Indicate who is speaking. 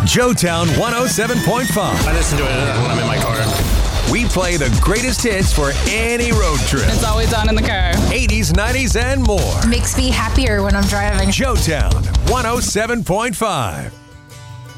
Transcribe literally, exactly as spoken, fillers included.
Speaker 1: Joetown one oh seven point five.
Speaker 2: I listen to it when I'm in my car.
Speaker 1: We play the greatest hits for any road trip.
Speaker 3: It's always on in the car.
Speaker 1: eighties, nineties, and more.
Speaker 4: Makes me happier when I'm driving.
Speaker 1: Joetown one oh seven point five.